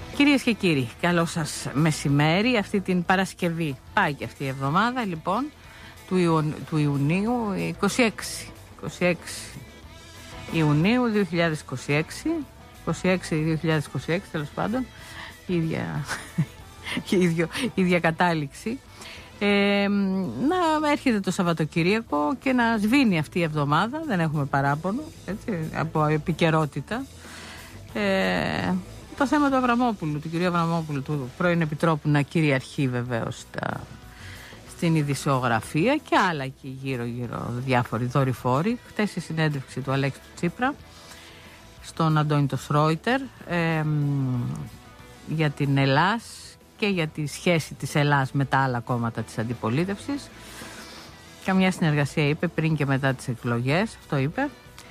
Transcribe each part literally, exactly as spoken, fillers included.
Κυρίες και κύριοι, καλό σας μεσημέρι. Αυτή την Παρασκευή πάει και αυτή η εβδομάδα, λοιπόν, του, Ιου, του Ιουνίου, είκοσι έξι, είκοσι έξι Ιουνίου δύο χιλιάδες είκοσι έξι, είκοσι έξι δύο χιλιάδες είκοσι έξι, τέλος πάντων, η ίδια, η ίδιο, η ίδια κατάληξη. Ε, να έρχεται το Σαββατοκύριακο και να σβήνει αυτή η εβδομάδα, δεν έχουμε παράπονο, έτσι, από επικαιρότητα. Ε, το θέμα του Αβραμόπουλου, του κυρίου Αβραμόπουλου, του πρώην Επιτρόπου, να κυριαρχεί βεβαίως στα, στην ειδησιογραφία και άλλα εκεί γύρω-γύρω διάφοροι δορυφόροι. Χτες η συνέντευξη του Αλέξη του Τσίπρα στον Αντώνη το Σρόιτερ ε, για την Ελλάς και για τη σχέση της Ελλάς με τα άλλα κόμματα της αντιπολίτευσης. Καμιά συνεργασία είπε πριν και μετά τις εκλογές, αυτό είπε.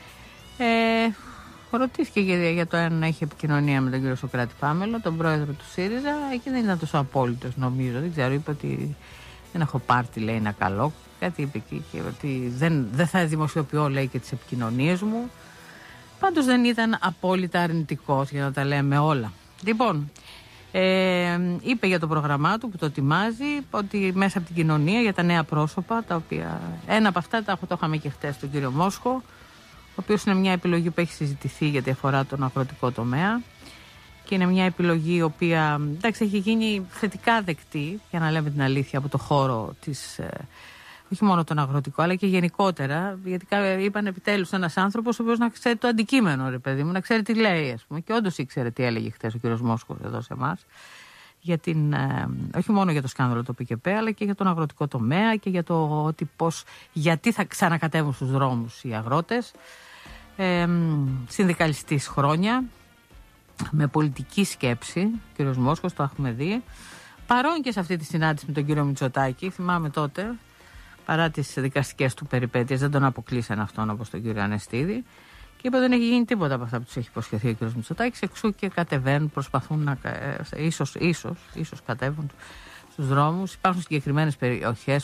Ε, ρωτήθηκε για, για το αν έχει επικοινωνία με τον κύριο Σωκράτη Πάμελο, τον πρόεδρο του ΣΥΡΙΖΑ. Εκεί δεν ήταν τόσο απόλυτος, νομίζω. Δεν ξέρω, είπε ότι δεν έχω πάρτι, λέει, ένα καλό. Κάτι είπε εκεί, και ότι δεν, δεν θα δημοσιοποιώ, λέει, και τις επικοινωνίες μου. Πάντως δεν ήταν απόλυτα αρνητικός, για να τα λέμε όλα. Λοιπόν, Ε, είπε για το πρόγραμμά του που το ετοιμάζει, ότι μέσα από την κοινωνία για τα νέα πρόσωπα, τα οποία ένα από αυτά το είχαμε και χτες τον κύριο Μόσχο, ο οποίος είναι μια επιλογή που έχει συζητηθεί γιατί αφορά τον αγροτικό τομέα και είναι μια επιλογή η οποία, εντάξει, έχει γίνει θετικά δεκτή, για να λέμε την αλήθεια, από το χώρο της, όχι μόνο τον αγροτικό αλλά και γενικότερα, γιατί είπαν επιτέλους ένας άνθρωπος ο οποίος να ξέρει το αντικείμενο, ρε παιδί μου, να ξέρει τι λέει, ας πούμε. Και όντως ήξερε τι έλεγε χθες ο κύριος Μόσχος εδώ σε εμάς, για την, ε, όχι μόνο για το σκάνδαλο το ΠΚΠ, αλλά και για τον αγροτικό τομέα και για το ότι πώς, γιατί θα ξανακατεύουν στους δρόμους οι αγρότες. Ε, συνδικαλιστής χρόνια, με πολιτική σκέψη, ο κύριος Μόσχος, το έχουμε δει. Παρόν και σε αυτή τη συνάντηση με τον κύριο Μητσοτάκη, θυμάμαι τότε, παρά τις δικαστικές του περιπέτειες, δεν τον αποκλείσαν αυτόν όπως τον κύριο Ανεστίδη. Και είπε ότι δεν έχει γίνει τίποτα από αυτά που τους έχει υποσχεθεί ο κύριος Μητσοτάκης. Εξού και κατεβαίνουν, προσπαθούν να. ίσως, ίσως, ίσως κατέβουν στους δρόμους. Υπάρχουν συγκεκριμένες περιοχές